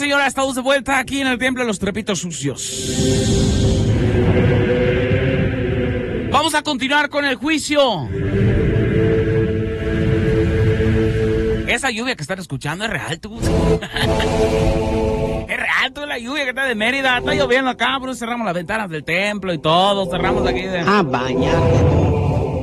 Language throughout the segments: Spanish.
señora, estamos de vuelta aquí en el Templo de los Trapitos Sucios. Vamos a continuar con el juicio. Esa lluvia que están escuchando es real, tú. Es real, tú, la lluvia que está de Mérida. Está lloviendo acá, bro. Cerramos las ventanas del templo y todo. Cerramos aquí de... bañarte tú.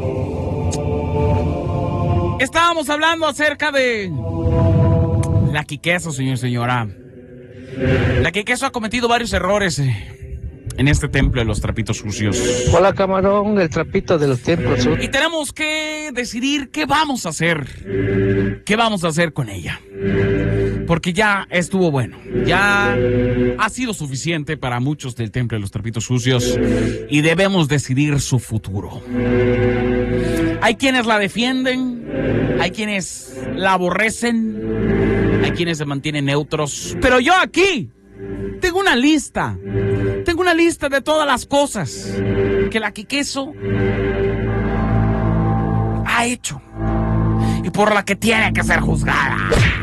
Estábamos hablando acerca de... La Quiqueso, señor y señora. La Quiqueso ha cometido varios errores en este templo de los trapitos sucios. Hola, camarón, el trapito de los templos sucios. Y tenemos que decidir qué vamos a hacer. ¿Qué vamos a hacer con ella? Porque ya estuvo bueno. Ya ha sido suficiente para muchos del templo de los trapitos sucios. Y debemos decidir su futuro. Hay quienes la defienden. Hay quienes la aborrecen. Hay quienes se mantienen neutros. Pero yo aquí tengo una lista. Tengo una lista de todas las cosas que la Quiqueso ha hecho y por la que tiene que ser juzgada.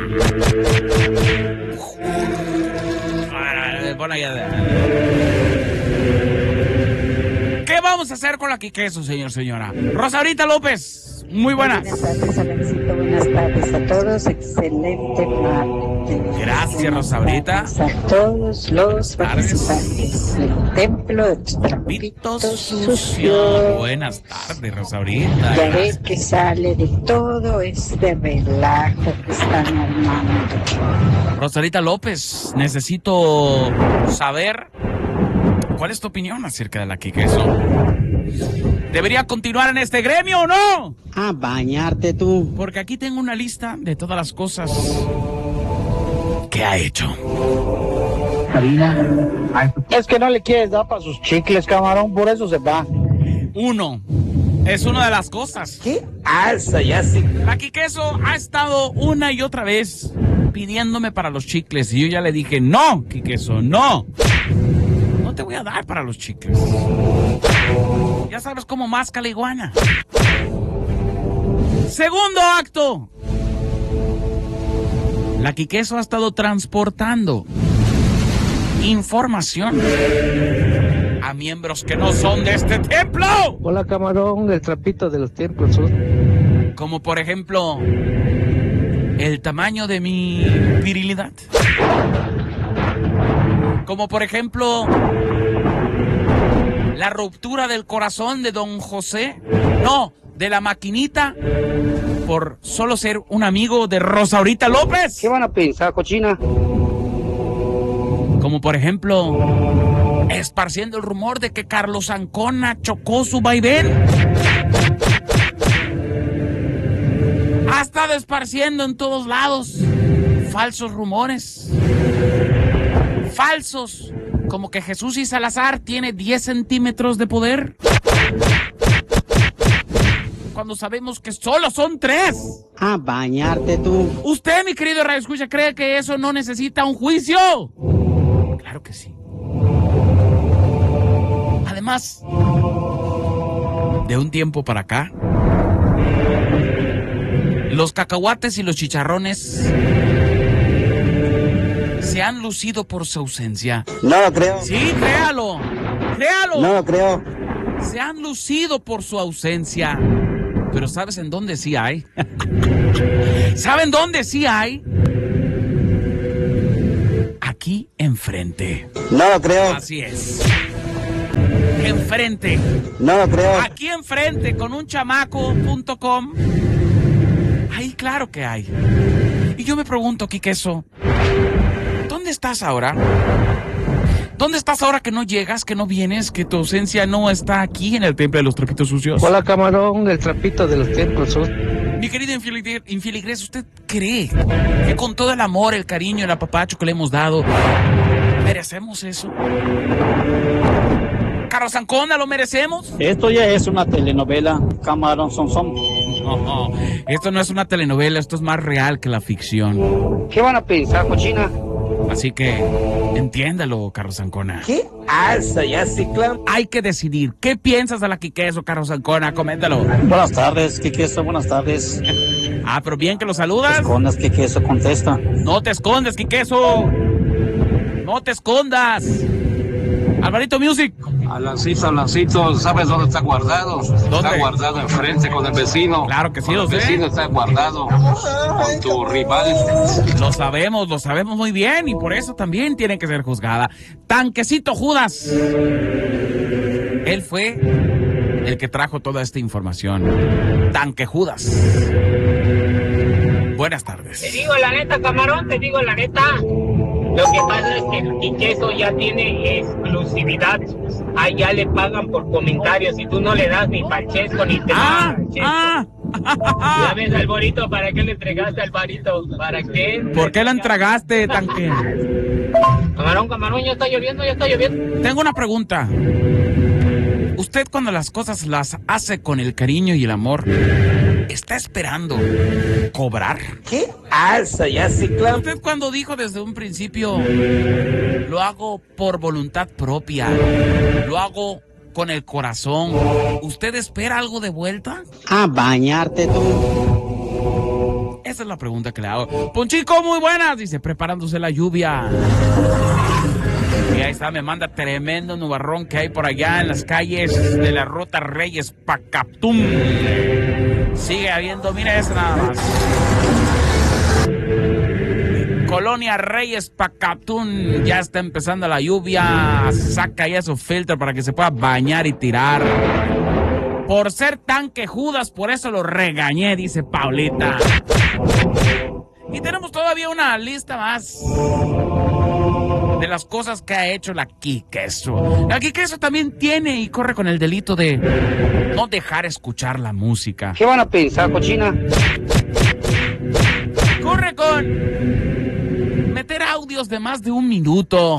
¿Qué vamos a hacer con la Quiqueso, señor, señora? Rosaurita López, muy buenas. Buenas tardes, Alancito. Buenas tardes a todos. Excelente martes. Gracias, Rosaurita. A todos los participantes del Templo de los Trapitos Sucios. Buenas tardes, Rosaurita. Ya ves que sale de todo este relajo que están armando. Rosaurita López, necesito saber cuál es tu opinión acerca de la Quiqueso. ¿Debería continuar en este gremio o no? Bañarte tú. Porque aquí tengo una lista de todas las cosas que ha hecho. Es que no le quieres dar para sus chicles, camarón, por eso se va. Uno, es una de las cosas. ¿Qué alza ya sí? La Quiqueso ha estado una y otra vez pidiéndome para los chicles y yo ya le dije, no, Quiqueso, no. No te voy a dar para los chicles. Ya sabes cómo masca la iguana. Segundo acto. La Quiqueso ha estado transportando información a miembros que no son de este templo. Hola, camarón, el trapito de los templos sucios. Como por ejemplo, el tamaño de mi virilidad. Como por ejemplo, la ruptura del corazón de don José. No, de la maquinita. Por solo ser un amigo de Rosaurita López. ¿Qué van a pensar, cochina? Como por ejemplo, esparciendo el rumor de que Carlos Ancona chocó su vaivén. Ha estado esparciendo en todos lados falsos rumores. Falsos. Como que Jesús y Salazar tiene 10 centímetros de poder. Cuando sabemos que solo son 3. Bañarte tú. ¿Usted, mi querido Radio Escucha, cree que eso no necesita un juicio? Claro que sí. Además, de un tiempo para acá, los cacahuates y los chicharrones se han lucido por su ausencia. No lo creo. Sí, créalo. Créalo. No lo creo. Se han lucido por su ausencia. Pero ¿sabes en dónde sí hay? ¿Saben dónde sí hay? Aquí enfrente. No lo creo. Así es. Enfrente. No lo creo. Aquí enfrente con un chamaco.com. Ahí claro que hay. Y yo me pregunto, Quiqueso, ¿dónde estás ahora? ¿Dónde estás ahora que no llegas, que no vienes, que tu ausencia no está aquí en el Templo de los Trapitos Sucios? Hola, camarón, el trapito de los templos sucios. Mi querida Infiligres, ¿usted cree que con todo el amor, el cariño, el apapacho que le hemos dado, merecemos eso? ¿Carlos Ancona lo merecemos? Esto ya es una telenovela, camarón son. No, esto no es una telenovela, esto es más real que la ficción. ¿Qué van a pensar, cochina? Así que, entiéndalo, Carlos Ancona. ¿Qué alza ya sí, claro? Hay que decidir. ¿Qué piensas de la Quiqueso, Carlos Ancona? Coméntalo. Buenas tardes, Quiqueso, buenas tardes. Pero bien que lo saludas. Escondas, Quiqueso, contesta. No te escondes, Quiqueso. No te escondas. Alvarito Music. Alancito, ¿sabes dónde está guardado? ¿Dónde? Está guardado enfrente con el vecino. Claro que sí, lo El sé. vecino está guardado con tu rival. Lo sabemos muy bien y por eso también tiene que ser juzgada. Tanquecito Judas. Él fue el que trajo toda esta información. Tanque Judas. Buenas tardes. Te digo la neta, camarón, te digo la neta. Lo que pasa es que el Quiqueso ya tiene exclusividad. Ahí ya le pagan por comentarios y tú no le das ni Pachesco ni te Ya ves, Alvarito, ¿para qué le entregaste a Alvarito? ¿Para qué? ¿Por qué la entregaste, Tanque? Camarón, ya está lloviendo. Tengo una pregunta. Usted cuando las cosas las hace con el cariño y el amor, ¿está esperando cobrar? ¿Qué? Alza, ya sí, claro. Usted cuando dijo desde un principio, lo hago por voluntad propia, lo hago con el corazón, ¿usted espera algo de vuelta? A bañarte tú. Esa es la pregunta que le hago. Ponchico, muy buenas, dice, preparándose la lluvia. Y ahí está, me manda tremendo nubarrón que hay por allá en las calles de la ruta Reyes Pacaptum. Sigue habiendo, mira eso nada más. Colonia Reyes Pacaptum, ya está empezando la lluvia. Saca ya su filtro para que se pueda bañar y tirar. Por ser Tanque Judas, por eso lo regañé, dice Paulita. Y tenemos todavía una lista más de las cosas que ha hecho la Quiqueso. La Quiqueso también tiene y corre con el delito de no dejar escuchar la música. ¿Qué van a pensar, cochina? Corre con meter audios de más de 1 minuto.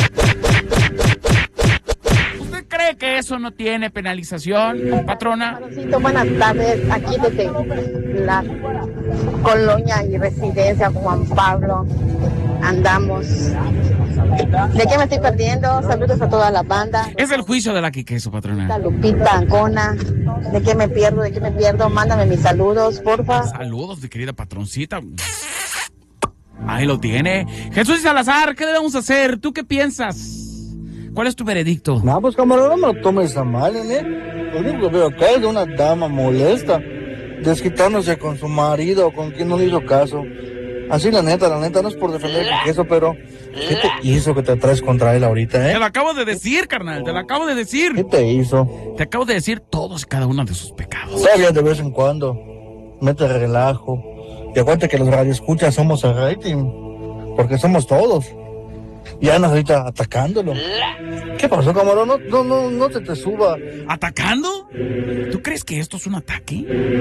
¿Usted cree que eso no tiene penalización, patrona? Buenas tardes, aquí desde la colonia y residencia Juan Pablo andamos. ¿De qué me estoy perdiendo? Saludos a toda la banda. Es el juicio de la Quiqueso, patrona. Lupita, Ancona. ¿De qué me pierdo? Mándame mis saludos, porfa. Saludos, mi querida patroncita. Ahí lo tiene. Jesús Salazar, ¿qué debemos hacer? ¿Tú qué piensas? ¿Cuál es tu veredicto? No, pues camarón, no me lo tomes a mal, ¿eh? Lo único que veo acá es de una dama molesta, desquitándose con su marido, con quien no le hizo caso. Así la neta no es por defender el queso, pero ¿qué te hizo que te traes contra él ahorita, Te lo acabo de decir, carnal, te lo acabo de decir. ¿Qué te hizo? Te acabo de decir todos y cada uno de sus pecados. Todavía de vez en cuando, mete relajo. Y acuérdate que los radioescuchas somos el rating, porque somos todos. Y andas ahorita atacándolo. ¿Qué pasó, camarón? No te suba. ¿Atacando? ¿Tú crees que esto es un ataque?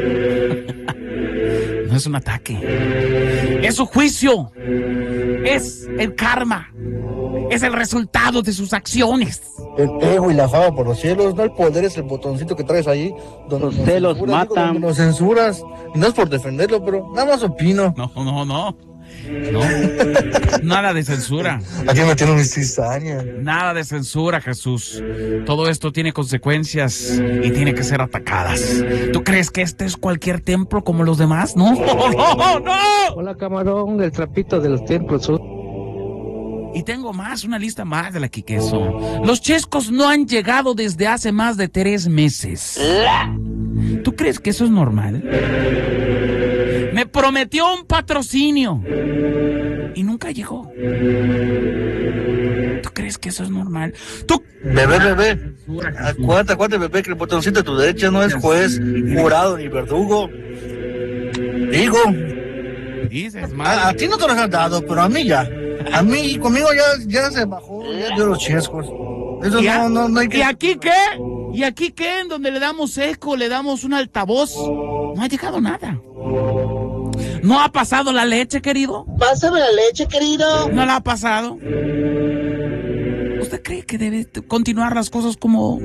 No es un ataque. Es su juicio. Es el karma. Es el resultado de sus acciones. El ego y la fama por los cielos, no el poder, es el botoncito que traes ahí donde Los celos matan. Donde nos censuras. Y no es por defenderlo, pero nada más opino. No. Nada de censura. Aquí me tienen mis cizañas. Nada de censura, Jesús. Todo esto tiene consecuencias y tiene que ser atacadas. ¿Tú crees que este es cualquier templo como los demás? No. Hola, camarón, el trapito de los templos. Y tengo una lista más de la Quiqueso. Los chescos no han llegado desde hace más de 3 meses. ¿Tú crees que eso es normal? Me prometió un patrocinio y nunca llegó. ¿Tú crees que eso es normal? ¿Tú? Bebé. Acuérdate, bebé, que el botoncito de tu derecha no es juez, jurado ni verdugo. Digo. Dices, mal. A ti no te los han dado, pero a mí ya. Conmigo ya se bajó, ya dio los chescos. Eso no hay que... ¿Y aquí qué? ¿Y aquí qué? En donde le damos eco, le damos un altavoz. No ha llegado nada. ¿No ha pasado la leche, querido? Pásame la leche, querido. ¿No la ha pasado? ¿Usted cree que debe continuar las cosas como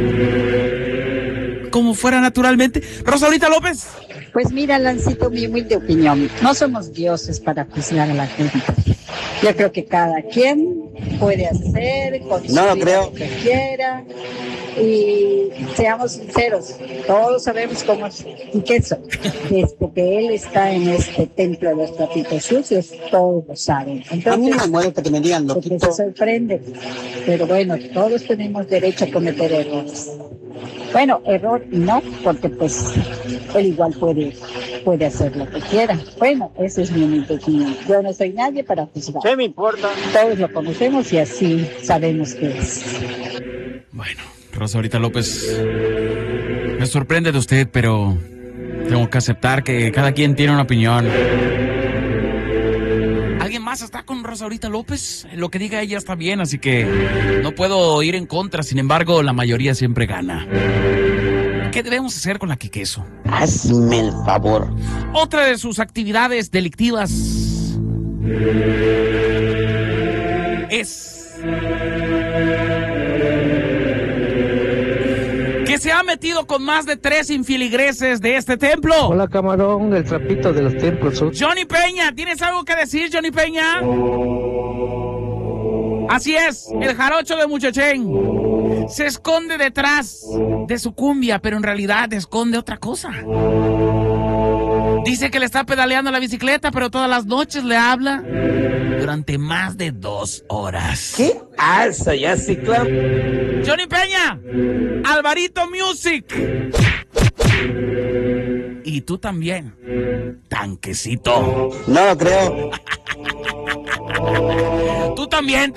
fuera naturalmente? Rosalita López. Pues mira, Lancito, mi humilde opinión. No somos dioses para juzgar a la gente. Yo creo que cada quien puede hacer con su vida lo que quiera. Y seamos sinceros, todos sabemos cómo es Quiqueso. desde que él está en este templo de los trapitos sucios, todos lo saben. Entonces, a mí no me molesta que me digan porque loquito. se sorprende. Pero bueno, todos tenemos derecho a cometer errores. Bueno, error no, porque pues él igual puede hacer lo que quiera. Bueno, esa es mi humilde opinión. Yo no soy nadie para juzgar. ¿Qué me importa? Todos lo conocemos y así sabemos qué es. Bueno, Rosaurita López, me sorprende de usted, pero tengo que aceptar que cada quien tiene una opinión. ¿Alguien más está con Rosaurita López? Lo que diga ella está bien, así que no puedo ir en contra. Sin embargo, la mayoría siempre gana. ¿Qué debemos hacer con la Quiqueso? Hazme el favor. Otra de sus actividades delictivas es que se ha metido con más de 3 infiligreses de este templo. Hola, camarón, el trapito de los templos. Johnny Peña, ¿tienes algo que decir, Johnny Peña? Así es, el jarocho de Muchachén se esconde detrás de su cumbia, pero en realidad esconde otra cosa. Dice que le está pedaleando la bicicleta, pero todas las noches le habla durante más de 2 horas. ¿Qué alza ya, Ciclán? Johnny Peña, Alvarito Music. Y tú también, Tanquecito. No lo creo. Tú también,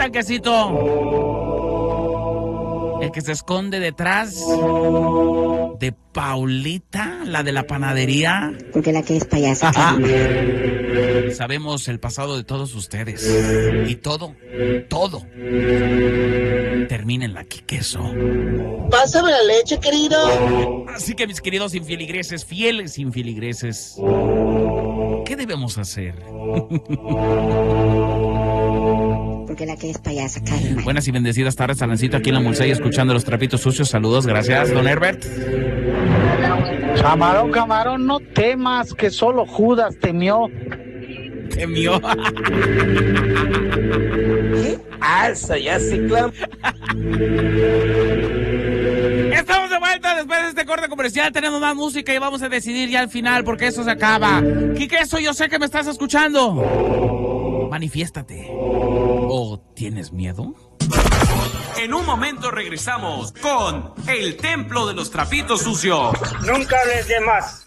Tanquecito. El que se esconde detrás de Paulita, la de la panadería. Porque la que es payasa. Sabemos el pasado de todos ustedes. Y todo termina en la Quiqueso. Pásame la leche, querido. Así que, mis queridos infiligreses, fieles infiligreses, ¿qué debemos hacer? Porque la que es payasa, Carmen. Buenas y bendecidas tardes, Alancito, aquí en la Mulsey, escuchando Los Trapitos Sucios. Saludos, gracias, don Herbert. Camarón, no temas, que solo Judas temió. Temió. ¿Qué alza ya, Ciclán? Estamos de vuelta después de este corte comercial. Tenemos más música y vamos a decidir ya al final, porque eso se acaba. Quiqueso, yo sé que me estás escuchando. Manifiéstate. ¿O tienes miedo? En un momento regresamos con el Templo de los Trapitos Sucios. Nunca les dé más.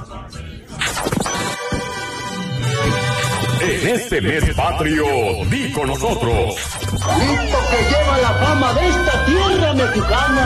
En este mes patrio, di con nosotros. Listo que lleva la fama de esta tierra mexicana.